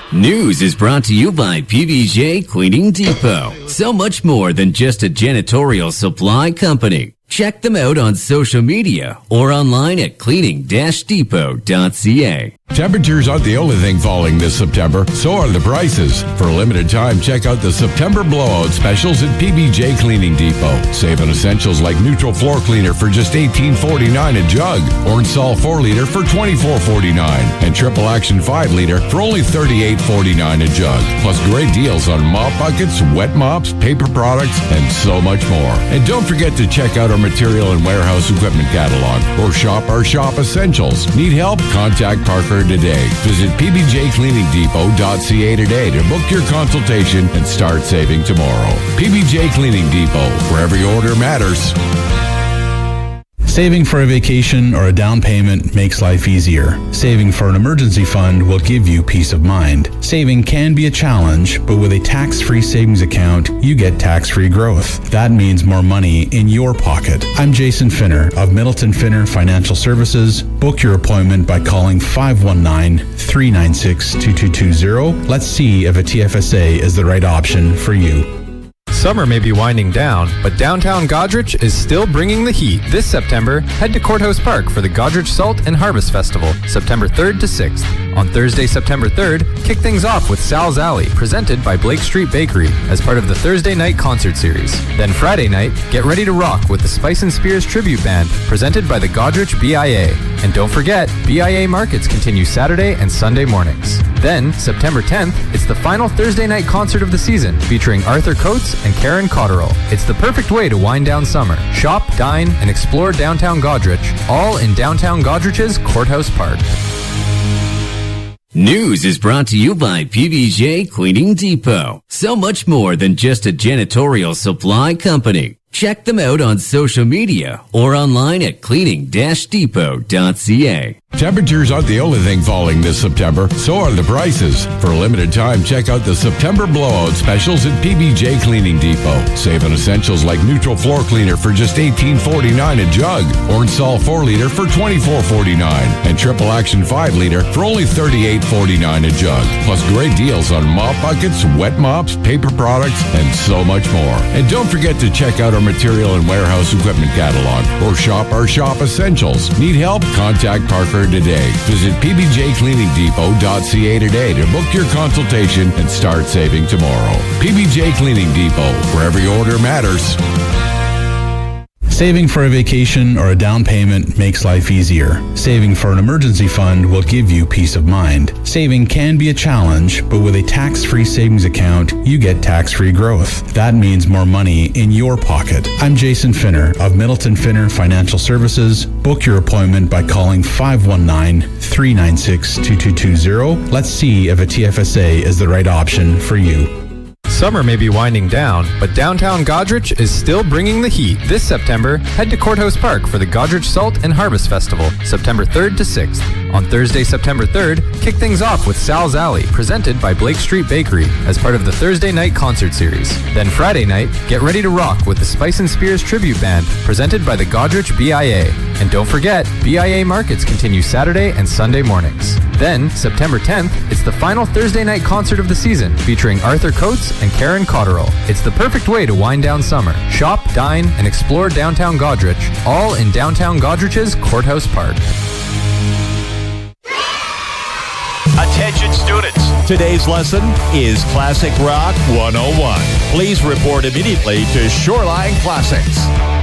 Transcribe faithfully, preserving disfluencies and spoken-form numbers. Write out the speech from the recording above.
News is brought to you by P B J Cleaning Depot. So much more than just a janitorial supply company. Check them out on social media or online at cleaning dash depot dot c a. Temperatures aren't the only thing falling this September, so are the prices. For a limited time, check out the September blowout specials at P B J Cleaning Depot. Save on essentials like neutral floor cleaner for just eighteen forty-nine a jug, Orange Sol four liter for twenty-four forty-nine, and Triple Action five liter for only thirty-eight forty-nine a jug. Plus great deals on mop buckets, wet mops, paper products, and so much more. And don't forget to check out our material and warehouse equipment catalog or shop our shop essentials. Need help? Contact Parker today. Visit P B J Cleaning Depot dot c a today to book your consultation and start saving tomorrow. P B J Cleaning Depot, where every order matters. Saving for a vacation or a down payment makes life easier. Saving for an emergency fund will give you peace of mind. Saving can be a challenge, but with a tax-free savings account, you get tax-free growth. That means more money in your pocket. I'm Jason Finner of Middleton Finner Financial Services. Book your appointment by calling five one nine, three nine six, two two two zero. Let's see if a T F S A is the right option for you. Summer may be winding down, but downtown Goderich is still bringing the heat. This September, head to Courthouse Park for the Goderich Salt and Harvest Festival, September third to sixth. On Thursday, September third, kick things off with Sal's Alley, presented by Blake Street Bakery, as part of the Thursday night concert series. Then Friday night, get ready to rock with the Spice and Spears Tribute Band, presented by the Goderich B I A. And don't forget, B I A markets continue Saturday and Sunday mornings. Then, September tenth, it's the final Thursday night concert of the season, featuring Arthur Coates and Karen Cotterill. It's the perfect way to wind down summer. Shop, dine, and explore downtown Goderich, all in downtown Goderich's Courthouse Park. News is brought to you by P B J Cleaning Depot. So much more than just a janitorial supply company. Check them out on social media or online at cleaning dash depot dot c a. Temperatures aren't the only thing falling this September, so are the prices. For a limited time, check out the September blowout specials at P B J Cleaning Depot. Save on essentials like neutral floor cleaner for just eighteen forty-nine a jug, Orange Sol four liter for twenty-four forty-nine, and Triple Action five liter for only thirty-eight forty-nine a jug. Plus great deals on mop buckets, wet mops, paper products, and so much more. And don't forget to check out our material and warehouse equipment catalog or shop our shop essentials. Need help? Contact Parker today. Visit P B J Cleaning Depot dot c a today to book your consultation and start saving tomorrow. P B J Cleaning Depot, where every order matters. Saving for a vacation or a down payment makes life easier. Saving for an emergency fund will give you peace of mind. Saving can be a challenge, but with a tax-free savings account, you get tax-free growth. That means more money in your pocket. I'm Jason Finner of Middleton Finner Financial Services. Book your appointment by calling five one nine, three nine six, two two two zero. Let's see if a T F S A is the right option for you. Summer may be winding down, but downtown Goderich is still bringing the heat. This September, head to Courthouse Park for the Goderich Salt and Harvest Festival, September third to sixth. On Thursday, September third, kick things off with Sal's Alley, presented by Blake Street Bakery, as part of the Thursday night concert series. Then Friday night, get ready to rock with the Spice and Spears Tribute Band, presented by the Goderich B I A. And don't forget, B I A markets continue Saturday and Sunday mornings. Then, September tenth, it's the final Thursday night concert of the season, featuring Arthur Coates and Karen Cotterill. It's the perfect way to wind down summer. Shop, dine, and explore downtown Goderich, all in downtown Goderich's Courthouse Park. Attention students, today's lesson is Classic Rock one oh one. Please report immediately to Shoreline Classics.